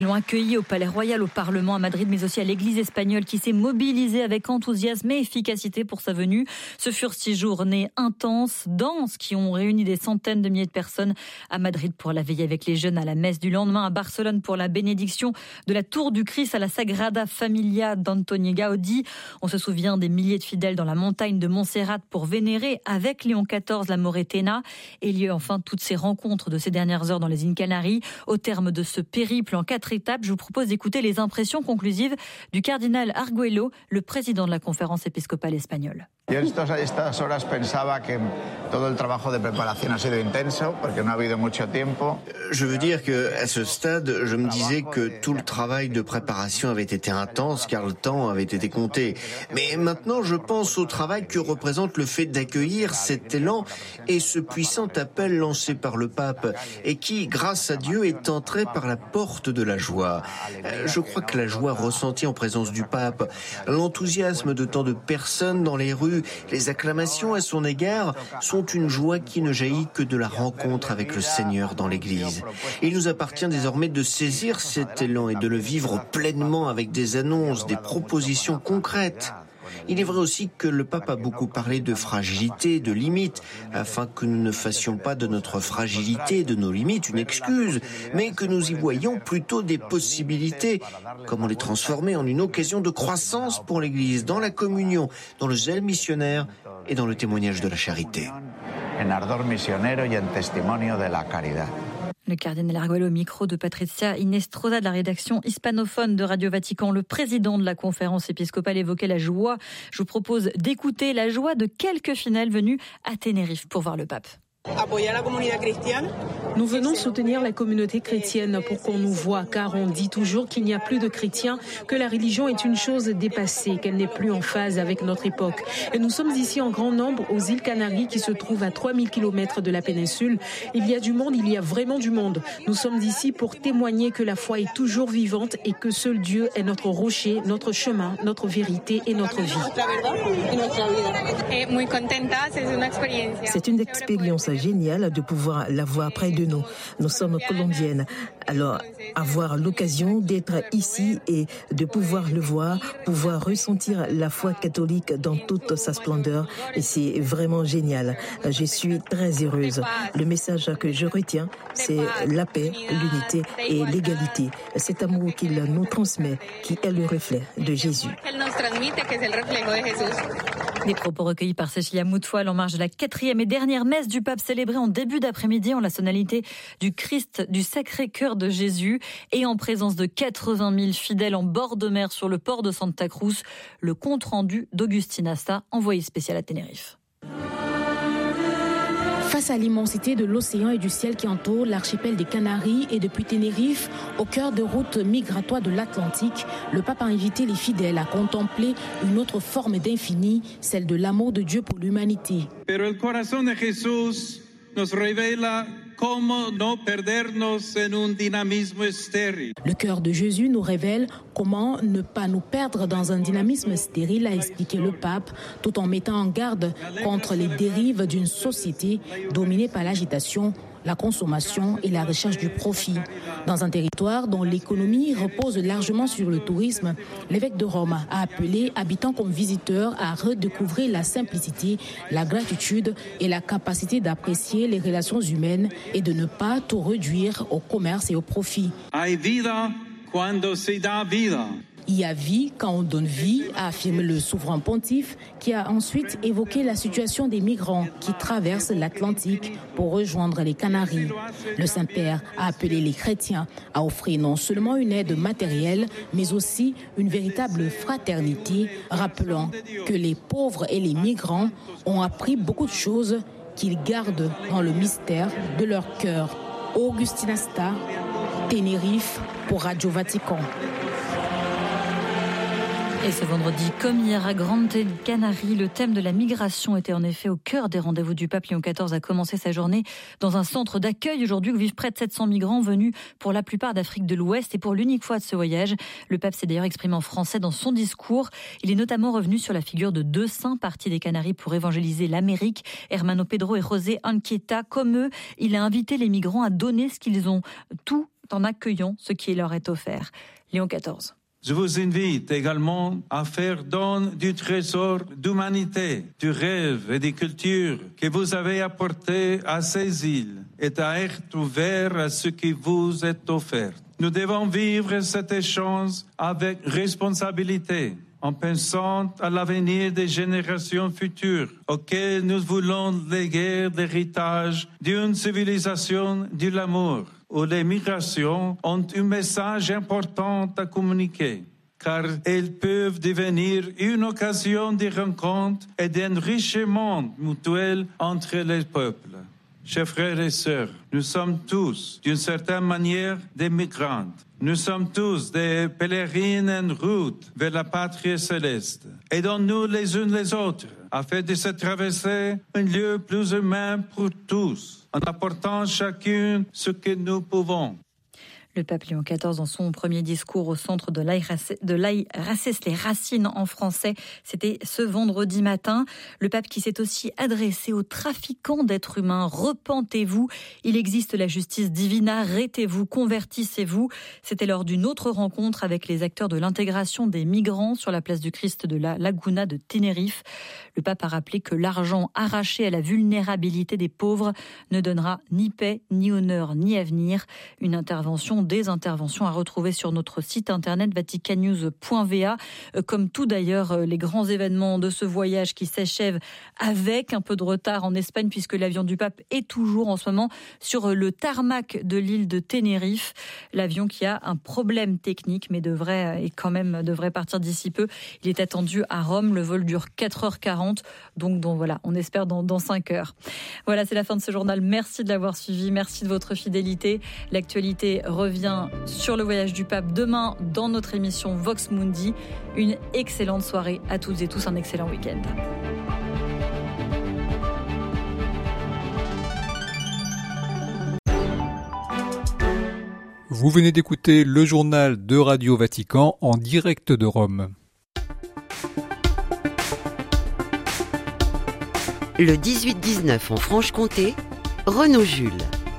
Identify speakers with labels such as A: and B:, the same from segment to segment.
A: Ils l'ont accueilli au Palais Royal, au Parlement à Madrid, mais aussi à l'Église espagnole qui s'est mobilisée avec enthousiasme et efficacité pour sa venue. Ce furent 6 journées intenses, denses, qui ont réuni des centaines de milliers de personnes à Madrid pour la veiller avec les jeunes à la messe du lendemain, à Barcelone pour la bénédiction de la Tour du Christ à la Sagrada Familia d'Antoni Gaudí. On se souvient des milliers de fidèles dans la montagne de Montserrat pour vénérer avec Léon XIV la Moretena. Et il y a eu enfin toutes ces rencontres de ces dernières heures dans les îles Canaries. Au terme de ce périple en 4 étapes, je vous propose d'écouter les impressions conclusives du cardinal Arguello, le président de la conférence épiscopale espagnole.
B: Yo estas horas pensaba que todo el trabajo de preparación ha sido intenso porque no ha habido mucho tiempo.
C: Je veux dire que à ce stade, je me disais que tout le travail de préparation avait été intense car le temps avait été compté. Mais maintenant, je pense au travail que représente le fait d'accueillir cet élan et ce puissant appel lancé par le pape et qui, grâce à Dieu, est entré par la porte de la joie. Je crois que la joie ressentie en présence du pape, l'enthousiasme de tant de personnes dans les rues, les acclamations à son égard sont une joie qui ne jaillit que de la rencontre avec le Seigneur dans l'Église. Il nous appartient désormais de saisir cet élan et de le vivre pleinement avec des annonces, des propositions concrètes. Il est vrai aussi que le pape a beaucoup parlé de fragilité, de limites, afin que nous ne fassions pas de notre fragilité, de nos limites, une excuse, mais que nous y voyions plutôt des possibilités. Comment les transformer en une occasion de croissance pour l'Église, dans la communion, dans le zèle missionnaire et dans le témoignage de la charité.
B: En ardor misionero y en testimonio de la caridad.
A: Le cardinal Arguello au micro de Patricia Inestrosa de la rédaction hispanophone de Radio Vatican. Le président de la conférence épiscopale évoquait la joie. Je vous propose d'écouter la joie de quelques fidèles venus à Tenerife pour voir le pape.
D: Nous venons soutenir la communauté chrétienne pour qu'on nous voie, car on dit toujours qu'il n'y a plus de chrétiens, que la religion est une chose dépassée, qu'elle n'est plus en phase avec notre époque. Et nous sommes ici en grand nombre aux îles Canaries qui se trouvent à 3000 km de la péninsule. Il y a du monde, il y a vraiment du monde. Nous sommes ici pour témoigner que la foi est toujours vivante et que seul Dieu est notre rocher, notre chemin, notre vérité et notre vie.
E: C'est une expérience géniale de pouvoir la voir près de nous. Nous sommes colombiennes. Alors, avoir l'occasion d'être ici et de pouvoir le voir, pouvoir ressentir la foi catholique dans toute sa splendeur, et c'est vraiment génial. Je suis très heureuse. Le message que je retiens, c'est la paix, l'unité et l'égalité. Cet amour qu'il nous transmet, qui est le reflet de Jésus.
A: Des propos recueillis par Cécilia Moutfoual en marge de la 4e et dernière messe du pape célébrée en début d'après-midi en la sonalité du Christ du Sacré-Cœur de Jésus et en présence de 80 000 fidèles en bord de mer sur le port de Santa Cruz. Le compte-rendu d'Augustin Asta, envoyé spécial à Tenerife.
F: Face à l'immensité de l'océan et du ciel qui entoure l'archipel des Canaries et depuis Tenerife, au cœur de routes migratoires de l'Atlantique, le pape a invité les fidèles à contempler une autre forme d'infini, celle de l'amour de Dieu pour l'humanité.
G: Pero el corazón de Jesús nos revela cómo no perdernos en un dynamisme stérile.
F: Le cœur de Jésus nous révèle comment ne pas nous perdre dans un dynamisme stérile, a expliqué le pape, tout en mettant en garde contre les dérives d'une société dominée par l'agitation, la consommation et la recherche du profit. Dans un territoire dont l'économie repose largement sur le tourisme, l'évêque de Rome a appelé habitants comme visiteurs à redécouvrir la simplicité, la gratitude et la capacité d'apprécier les relations humaines et de ne pas tout réduire au commerce et au profit.
G: Hay vida cuando se da vida.
F: Il y a vie quand on donne vie, a affirmé le souverain pontife, qui a ensuite évoqué la situation des migrants qui traversent l'Atlantique pour rejoindre les Canaries. Le Saint-Père a appelé les chrétiens à offrir non seulement une aide matérielle, mais aussi une véritable fraternité, rappelant que les pauvres et les migrants ont appris beaucoup de choses qu'ils gardent dans le mystère de leur cœur. Augustin Asta, Tenerife, pour Radio Vatican.
A: Et ce vendredi, comme hier à Grande Canarie, le thème de la migration était en effet au cœur des rendez-vous du pape. Léon XIV a commencé sa journée dans un centre d'accueil aujourd'hui où vivent près de 700 migrants venus pour la plupart d'Afrique de l'Ouest. Et pour l'unique fois de ce voyage, le pape s'est d'ailleurs exprimé en français dans son discours. Il est notamment revenu sur la figure de deux saints partis des Canaries pour évangéliser l'Amérique, Hermano Pedro et José Anchieta. Comme eux, il a invité les migrants à donner ce qu'ils ont, tout en accueillant ce qui leur est offert. Léon XIV.
G: Je vous invite également à faire don du trésor d'humanité, du rêve et des cultures que vous avez apporté à ces îles et à être ouvert à ce qui vous est offert. Nous devons vivre cet échange avec responsabilité, en pensant à l'avenir des générations futures, auxquelles nous voulons léguer l'héritage d'une civilisation de l'amour, où les migrations ont un message important à communiquer, car elles peuvent devenir une occasion de rencontre et d'enrichissement mutuel entre les peuples. Chers frères et sœurs, nous sommes tous, d'une certaine manière, des migrants. Nous sommes tous des pèlerines en route vers la patrie céleste. Aidons-nous les uns les autres, afin de se traverser un lieu plus humain pour tous, en apportant chacun ce que nous pouvons.
A: Le pape Léon XIV, dans son premier discours au centre de l'Aï Races, les racines en français, c'était ce vendredi matin. Le pape qui s'est aussi adressé aux trafiquants d'êtres humains. Repentez-vous, il existe la justice divine, arrêtez-vous, convertissez-vous. C'était lors d'une autre rencontre avec les acteurs de l'intégration des migrants sur la place du Christ de la Laguna de Tenerife. Le pape a rappelé que l'argent arraché à la vulnérabilité des pauvres ne donnera ni paix, ni honneur, ni avenir. Des interventions à retrouver sur notre site internet vaticannews.va. Comme tout d'ailleurs, les grands événements de ce voyage qui s'achève avec un peu de retard en Espagne puisque l'avion du pape est toujours en ce moment sur le tarmac de l'île de Tenerife. L'avion qui a un problème technique mais devrait partir d'ici peu. Il est attendu à Rome. Le vol dure 4h40. Donc voilà, on espère dans 5 heures. Voilà, c'est la fin de ce journal. Merci de l'avoir suivi. Merci de votre fidélité. L'actualité revient sur le voyage du pape demain dans notre émission Vox Mundi. Une excellente soirée à toutes et tous, un excellent week-end.
H: Vous venez d'écouter le journal de Radio Vatican en direct de Rome.
I: Le 18-19 en Franche-Comté, Renaud Jules.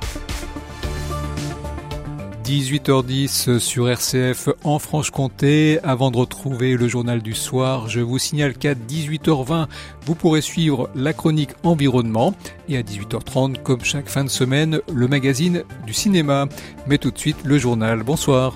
H: 18h10 sur RCF en Franche-Comté. Avant de retrouver le journal du soir, je vous signale qu'à 18h20, vous pourrez suivre la chronique environnement et à 18h30, comme chaque fin de semaine, le magazine du cinéma. Mais tout de suite, le journal. Bonsoir.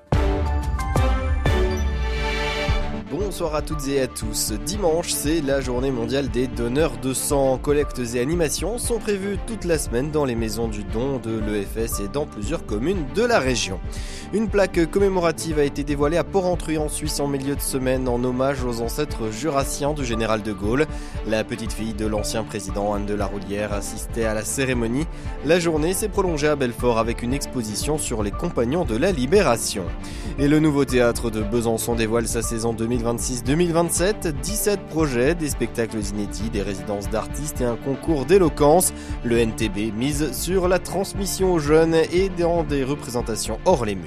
J: Bonsoir à toutes et à tous. Dimanche, c'est la journée mondiale des donneurs de sang. Collectes et animations sont prévues toute la semaine dans les maisons du don de l'EFS et dans plusieurs communes de la région. Une plaque commémorative a été dévoilée à Porrentruy en Suisse en milieu de semaine en hommage aux ancêtres jurassiens du général de Gaulle. La petite fille de l'ancien président Anne de la Roulière assistait à la cérémonie. La journée s'est prolongée à Belfort avec une exposition sur les compagnons de la Libération. Et le nouveau théâtre de Besançon dévoile sa saison 2026-2027, 17 projets, des spectacles inédits, des résidences d'artistes et un concours d'éloquence. Le NTB mise sur la transmission aux jeunes et dans des représentations hors les murs.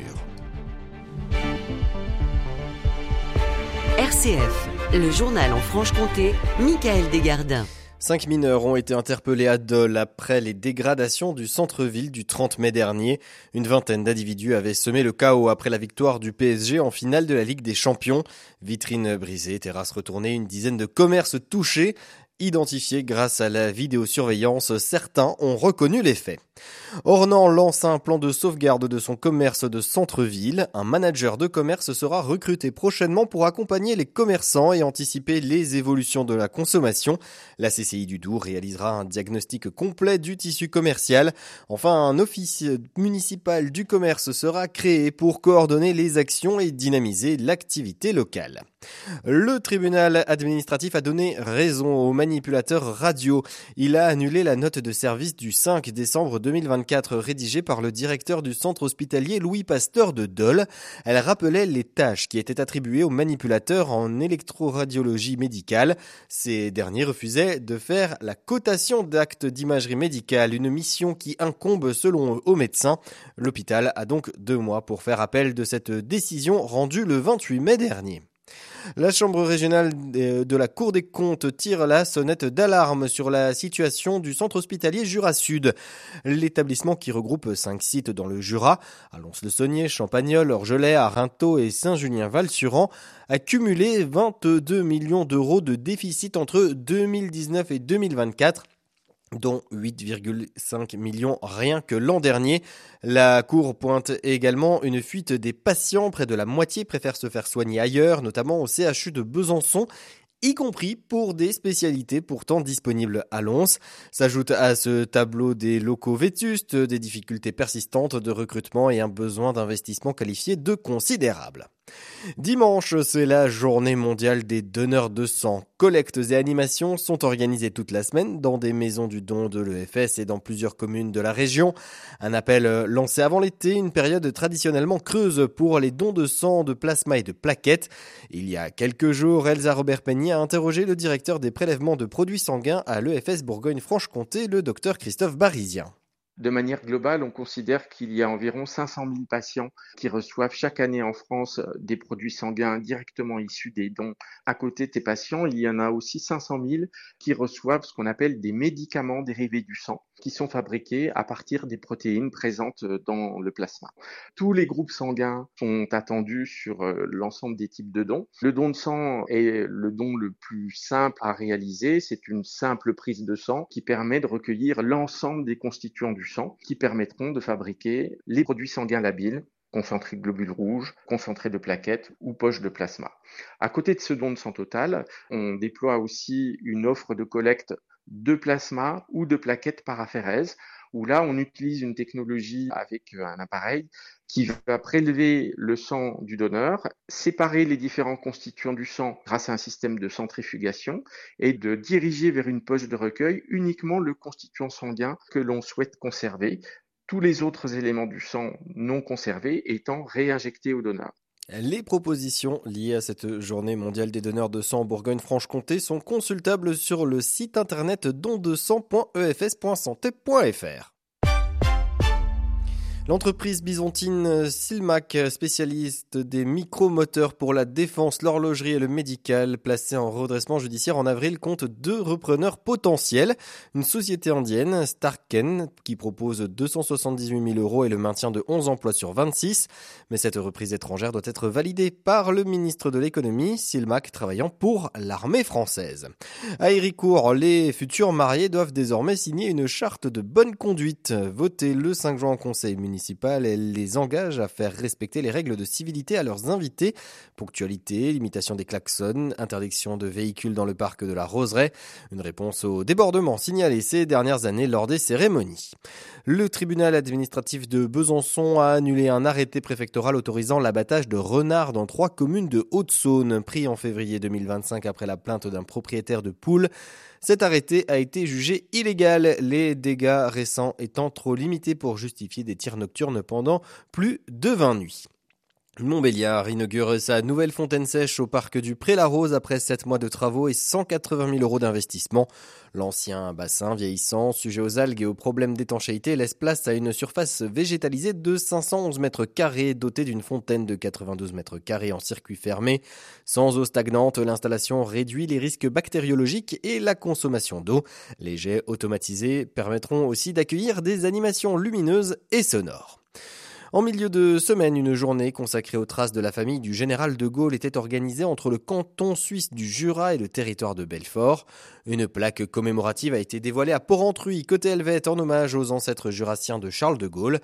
I: RCF, le journal en Franche-Comté, Michael Desgardins.
J: 5 mineurs ont été interpellés à Dole après les dégradations du centre-ville du 30 mai dernier. Une vingtaine d'individus avaient semé le chaos après la victoire du PSG en finale de la Ligue des Champions. Vitrines brisées, terrasses retournées, une dizaine de commerces touchés. Identifiés grâce à la vidéosurveillance, certains ont reconnu les faits. Ornans lance un plan de sauvegarde de son commerce de centre-ville. Un manager de commerce sera recruté prochainement pour accompagner les commerçants et anticiper les évolutions de la consommation. La CCI du Doubs réalisera un diagnostic complet du tissu commercial. Enfin, un office municipal du commerce sera créé pour coordonner les actions et dynamiser l'activité locale. Le tribunal administratif a donné raison au manipulateur radio. Il a annulé la note de service du 5 décembre 2024 rédigée par le directeur du centre hospitalier Louis Pasteur de Dole. Elle rappelait les tâches qui étaient attribuées aux manipulateurs en électroradiologie médicale. Ces derniers refusaient de faire la cotation d'actes d'imagerie médicale, une mission qui incombe selon eux aux médecins. L'hôpital a donc 2 mois pour faire appel de cette décision rendue le 28 mai dernier. La Chambre régionale de la Cour des comptes tire la sonnette d'alarme sur la situation du centre hospitalier Jura Sud. L'établissement qui regroupe 5 sites dans le Jura, à Lons-le-Saunier, Champagnole, Orgelet, Arinthod et Saint-Julien-Val-sur-An, a cumulé 22 millions d'euros de déficit entre 2019 et 2024. Dont 8,5 millions rien que l'an dernier. La Cour pointe également une fuite des patients. Près de la moitié préfèrent se faire soigner ailleurs, notamment au CHU de Besançon, y compris pour des spécialités pourtant disponibles à Lons. S'ajoute à ce tableau des locaux vétustes, des difficultés persistantes de recrutement et un besoin d'investissement qualifié de considérable. Dimanche, c'est la journée mondiale des donneurs de sang. Collectes et animations sont organisées toute la semaine dans des maisons du don de l'EFS et dans plusieurs communes de la région. Un appel lancé avant l'été, une période traditionnellement creuse pour les dons de sang, de plasma et de plaquettes. Il y a quelques jours, Elsa Robert-Peigny a interrogé le directeur des prélèvements de produits sanguins à l'EFS Bourgogne-Franche-Comté, le docteur Christophe Barizien.
K: De manière globale, on considère qu'il y a environ 500 000 patients qui reçoivent chaque année en France des produits sanguins directement issus des dons. À côté de ces patients, il y en a aussi 500 000 qui reçoivent ce qu'on appelle des médicaments dérivés du sang, qui sont fabriqués à partir des protéines présentes dans le plasma. Tous les groupes sanguins sont attendus sur l'ensemble des types de dons. Le don de sang est le don le plus simple à réaliser. C'est une simple prise de sang qui permet de recueillir l'ensemble des constituants du sang qui permettront de fabriquer les produits sanguins labiles, concentrés de globules rouges, concentrés de plaquettes ou poches de plasma. À côté de ce don de sang total, on déploie aussi une offre de collecte de plasma ou de plaquettes paraphérèses, où là on utilise une technologie avec un appareil qui va prélever le sang du donneur, séparer les différents constituants du sang grâce à un système de centrifugation et de diriger vers une poche de recueil uniquement le constituant sanguin que l'on souhaite conserver, tous les autres éléments du sang non conservés étant réinjectés au donneur.
J: Les propositions liées à cette journée mondiale des donneurs de sang en Bourgogne-Franche-Comté sont consultables sur le site internet dondesang.efs.santé.fr. L'entreprise byzantine Silmac, spécialiste des micromoteurs pour la défense, l'horlogerie et le médical, placée en redressement judiciaire en avril, compte 2 repreneurs potentiels. Une société indienne, Starken, qui propose 278 000 euros et le maintien de 11 emplois sur 26. Mais cette reprise étrangère doit être validée par le ministre de l'économie, Silmac travaillant pour l'armée française. À Héricourt, les futurs mariés doivent désormais signer une charte de bonne conduite. Votée le 5 juin en conseil municipal, elle les engage à faire respecter les règles de civilité à leurs invités. Ponctualité, limitation des klaxons, interdiction de véhicules dans le parc de la Roseraie. Une réponse aux débordements signalés ces dernières années lors des cérémonies. Le tribunal administratif de Besançon a annulé un arrêté préfectoral autorisant l'abattage de renards dans 3 communes de Haute-Saône, pris en février 2025 après la plainte d'un propriétaire de poules. Cet arrêté a été jugé illégal, les dégâts récents étant trop limités pour justifier des tirs nocturnes pendant plus de 20 nuits. Montbéliard inaugure sa nouvelle fontaine sèche au parc du Pré-la-Rose après 7 mois de travaux et 180 000 euros d'investissement. L'ancien bassin vieillissant, sujet aux algues et aux problèmes d'étanchéité, laisse place à une surface végétalisée de 511 mètres carrés, dotée d'une fontaine de 92 mètres carrés en circuit fermé. Sans eau stagnante, l'installation réduit les risques bactériologiques et la consommation d'eau. Les jets automatisés permettront aussi d'accueillir des animations lumineuses et sonores. En milieu de semaine, une journée consacrée aux traces de la famille du général de Gaulle était organisée entre le canton suisse du Jura et le territoire de Belfort. Une plaque commémorative a été dévoilée à Porrentruy, côté Helvète, en hommage aux ancêtres jurassiens de Charles de Gaulle.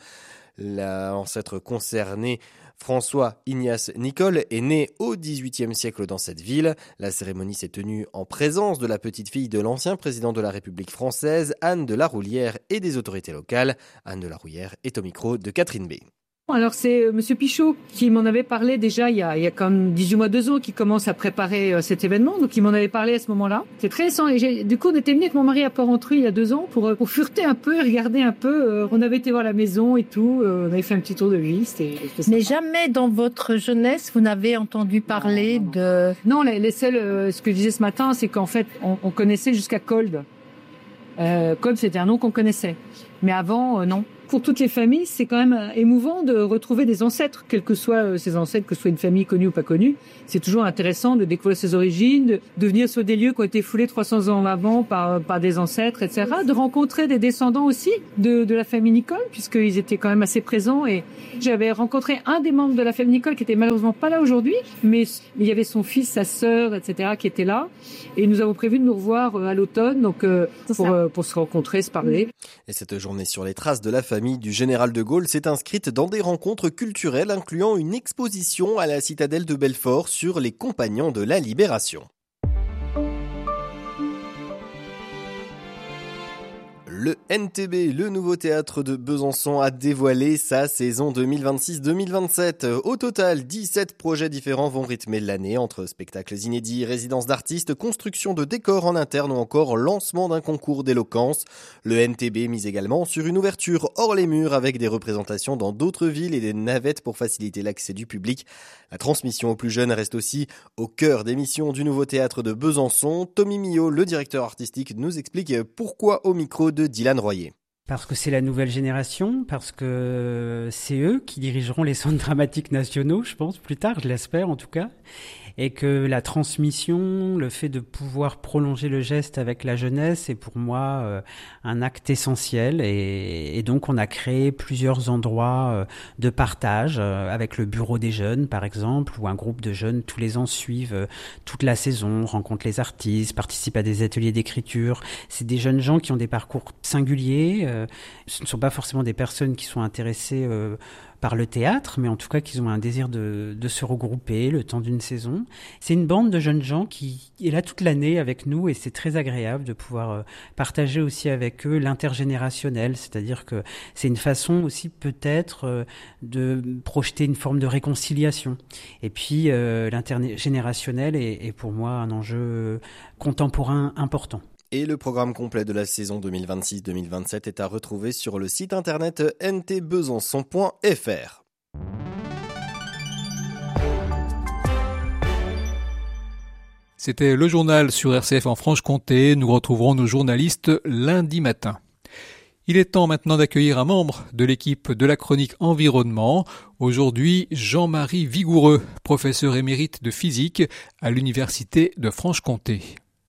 J: L'ancêtre concerné, François Ignace Nicole, est né au XVIIIe siècle dans cette ville. La cérémonie s'est tenue en présence de la petite fille de l'ancien président de la République française, Anne de la Roulière, et des autorités locales. Anne de la Roulière est au micro de Catherine B.
L: Alors c'est Monsieur Pichot qui m'en avait parlé déjà il y a comme 18 mois, 2 ans, qui commence à préparer cet événement. Donc il m'en avait parlé à ce moment-là. C'est très récent. Et du coup, on était venu avec mon mari à Porrentruy il y a 2 ans pour fureter un peu, regarder un peu. On avait été voir la maison et tout. On avait fait un petit tour de vie. C'était
M: Mais jamais dans votre jeunesse, vous n'avez entendu parler de...
L: Non, les seuls, ce que je disais ce matin, c'est qu'en fait, on connaissait jusqu'à Kolb. Kolb, c'était un nom qu'on connaissait. Mais avant, non. Pour toutes les familles, c'est quand même émouvant de retrouver des ancêtres, quels que soient ces ancêtres, que ce soit une famille connue ou pas connue. C'est toujours intéressant de découvrir ses origines, de venir sur des lieux qui ont été foulés 300 ans avant par des ancêtres, etc. De rencontrer des descendants aussi de la famille Nicole, puisqu'ils étaient quand même assez présents. Et j'avais rencontré un des membres de la famille Nicole qui était malheureusement pas là aujourd'hui, mais il y avait son fils, sa sœur, etc. qui étaient là. Et nous avons prévu de nous revoir à l'automne, donc pour se rencontrer, se parler.
J: Et cette journée sur les traces de la famille du général de Gaulle s'est inscrite dans des rencontres culturelles incluant une exposition à la citadelle de Belfort sur les compagnons de la Libération. Le NTB, le nouveau théâtre de Besançon, a dévoilé sa saison 2026-2027. Au total, 17 projets différents vont rythmer l'année, entre spectacles inédits, résidences d'artistes, construction de décors en interne ou encore lancement d'un concours d'éloquence. Le NTB mise également sur une ouverture hors les murs avec des représentations dans d'autres villes et des navettes pour faciliter l'accès du public. La transmission aux plus jeunes reste aussi au cœur des missions du nouveau théâtre de Besançon. Tommy Millot, le directeur artistique, nous explique pourquoi au micro de Dylan Royer.
N: Parce que c'est la nouvelle génération, parce que c'est eux qui dirigeront les centres dramatiques nationaux, je pense, plus tard, je l'espère en tout cas. Et que la transmission, le fait de pouvoir prolonger le geste avec la jeunesse est pour moi un acte essentiel. Et donc on a créé plusieurs endroits de partage avec le bureau des jeunes par exemple, où un groupe de jeunes tous les ans suivent toute la saison, rencontrent les artistes, participent à des ateliers d'écriture. C'est des jeunes gens qui ont des parcours singuliers. Ce ne sont pas forcément des personnes qui sont intéressées par le théâtre, mais en tout cas qu'ils ont un désir de se regrouper le temps d'une saison. C'est une bande de jeunes gens qui est là toute l'année avec nous et c'est très agréable de pouvoir partager aussi avec eux l'intergénérationnel, c'est-à-dire que c'est une façon aussi peut-être de projeter une forme de réconciliation. Et puis l'intergénérationnel est pour moi un enjeu contemporain important.
J: Et le programme complet de la saison 2026-2027 est à retrouver sur le site internet ntbesançon.fr.
H: C'était le journal sur RCF en Franche-Comté. Nous retrouverons nos journalistes lundi matin. Il est temps maintenant d'accueillir un membre de l'équipe de la chronique environnement. Aujourd'hui, Jean-Marie Vigoureux, professeur émérite de physique à l'Université de Franche-Comté.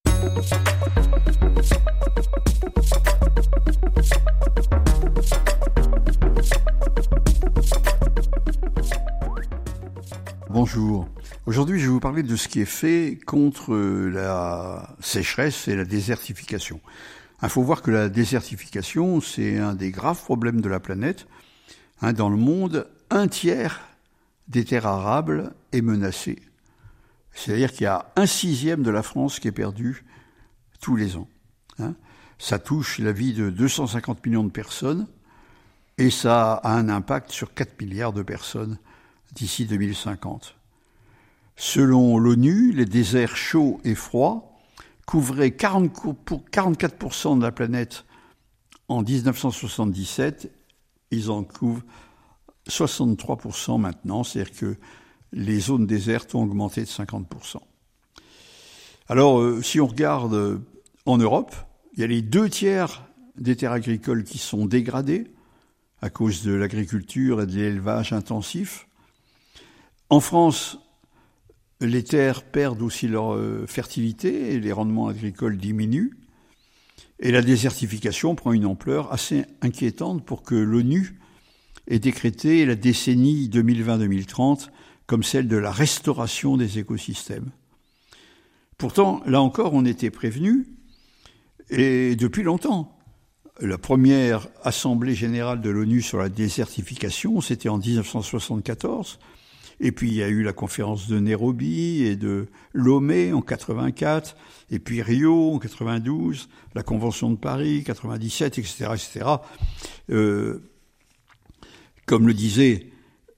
O: Bonjour. Aujourd'hui, je vais vous parler de ce qui est fait contre la sécheresse et la désertification. Il faut voir que la désertification, c'est un des graves problèmes de la planète. Dans le monde, 1/3 des terres arables est menacée. C'est-à-dire qu'il y a 1/6 de la France qui est perdue tous les ans. Ça touche la vie de 250 millions de personnes et ça a un impact sur 4 milliards de personnes d'ici 2050. Selon l'ONU, les déserts chauds et froids couvraient 44% de la planète en 1977. Ils en couvrent 63% maintenant, c'est-à-dire que les zones désertes ont augmenté de 50%. Alors, si on regarde en Europe, il y a les 2/3 des terres agricoles qui sont dégradées à cause de l'agriculture et de l'élevage intensif. En France, les terres perdent aussi leur fertilité et les rendements agricoles diminuent. Et la désertification prend une ampleur assez inquiétante pour que l'ONU ait décrété la décennie 2020-2030 comme celle de la restauration des écosystèmes. Pourtant, là encore, on était prévenus, et depuis longtemps. La première assemblée générale de l'ONU sur la désertification, c'était en 1974, et puis il y a eu la conférence de Nairobi et de Lomé en 84, et puis Rio en 92, la Convention de Paris, 97, etc., etc. Comme le disait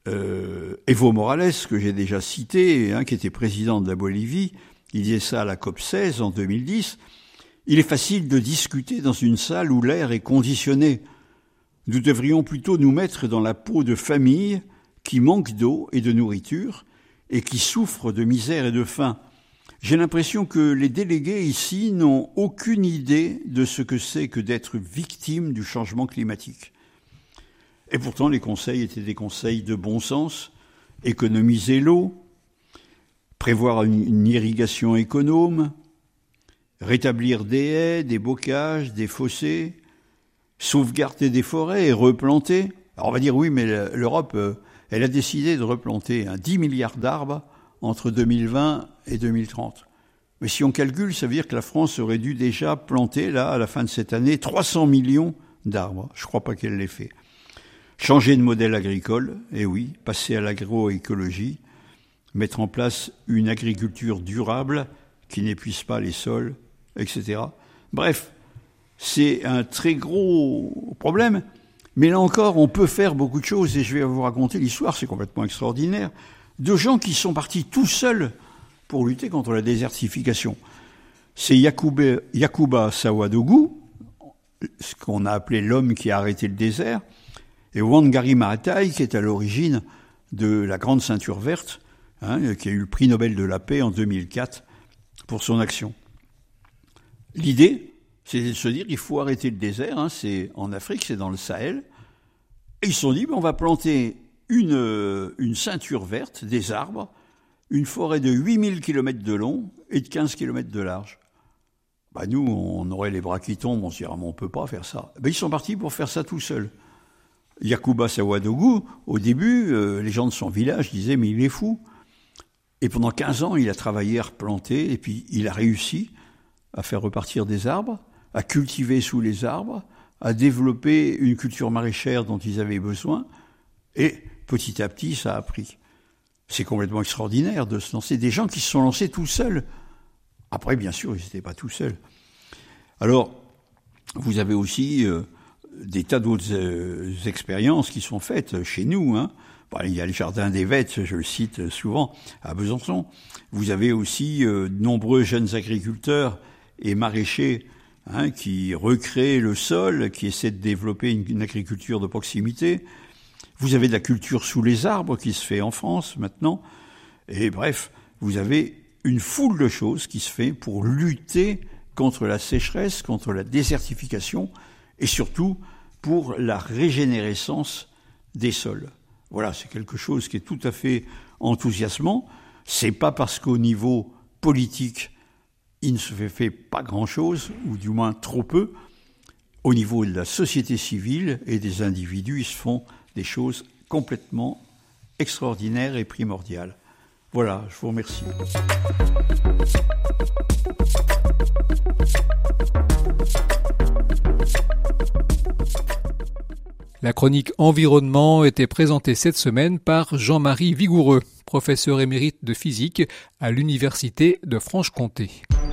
O: Evo Morales, que j'ai déjà cité, qui était président de la Bolivie, il disait ça à la COP16 en 2010, il est facile de discuter dans une salle où l'air est conditionné. Nous devrions plutôt nous mettre dans la peau de familles qui manquent d'eau et de nourriture et qui souffrent de misère et de faim. J'ai l'impression que les délégués ici n'ont aucune idée de ce que c'est que d'être victime du changement climatique. Et pourtant, les conseils étaient des conseils de bon sens, économiser l'eau, prévoir une irrigation économe, rétablir des haies, des bocages, des fossés, sauvegarder des forêts et replanter. Alors on va dire oui, mais l'Europe, elle a décidé de replanter 10 milliards d'arbres entre 2020 et 2030. Mais si on calcule, ça veut dire que la France aurait dû déjà planter, là, à la fin de cette année, 300 millions d'arbres. Je ne crois pas qu'elle l'ait fait. Changer de modèle agricole, et oui, passer à l'agroécologie, mettre en place une agriculture durable qui n'épuise pas les sols, etc. Bref, c'est un très gros problème. Mais là encore, on peut faire beaucoup de choses, et je vais vous raconter l'histoire, c'est complètement extraordinaire, de gens qui sont partis tout seuls pour lutter contre la désertification. C'est Yacouba Sawadougou, ce qu'on a appelé l'homme qui a arrêté le désert, et Wangari Maathai, qui est à l'origine de la Grande Ceinture Verte, qui a eu le prix Nobel de la paix en 2004 pour son action. L'idée, c'est de se dire qu'il faut arrêter le désert, c'est en Afrique, c'est dans le Sahel. Et ils se sont dit, on va planter une ceinture verte, des arbres, une forêt de 8000 km de long et de 15 km de large. Nous, on aurait les bras qui tombent, on se dirait, on ne peut pas faire ça. Ils sont partis pour faire ça tout seuls. Yacouba Sawadougou, au début, les gens de son village disaient, mais il est fou. Et pendant 15 ans, il a travaillé à replanter, et puis il a réussi à faire repartir des arbres, à cultiver sous les arbres, à développer une culture maraîchère dont ils avaient besoin, et petit à petit, ça a pris. C'est complètement extraordinaire de se lancer. Des gens qui se sont lancés tout seuls. Après, bien sûr, ils n'étaient pas tout seuls. Alors, vous avez aussi des tas d'autres expériences qui sont faites chez nous. Il y a le jardin des Vêtes, je le cite souvent, à Besançon. Vous avez aussi de nombreux jeunes agriculteurs et maraîchers qui recréent le sol, qui essaient de développer une agriculture de proximité. Vous avez de la culture sous les arbres qui se fait en France maintenant. Et bref, vous avez une foule de choses qui se fait pour lutter contre la sécheresse, contre la désertification et surtout pour la régénérescence des sols. Voilà, c'est quelque chose qui est tout à fait enthousiasmant. C'est pas parce qu'au niveau politique, il ne se fait pas grand-chose, ou du moins trop peu. Au niveau de la société civile et des individus, ils se font des choses complètement extraordinaires et primordiales. Voilà, je vous remercie.
H: La chronique environnement était présentée cette semaine par Jean-Marie Vigoureux, professeur émérite de physique à l'Université de Franche-Comté.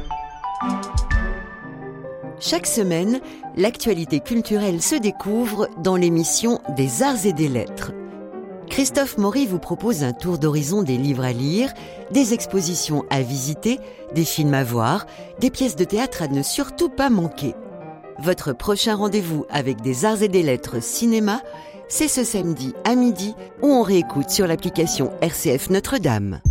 I: Chaque semaine, l'actualité culturelle se découvre dans l'émission des Arts et des Lettres. Christophe Maury vous propose un tour d'horizon des livres à lire, des expositions à visiter, des films à voir, des pièces de théâtre à ne surtout pas manquer. Votre prochain rendez-vous avec des Arts et des Lettres cinéma, c'est ce samedi à midi où on réécoute sur l'application RCF Notre-Dame.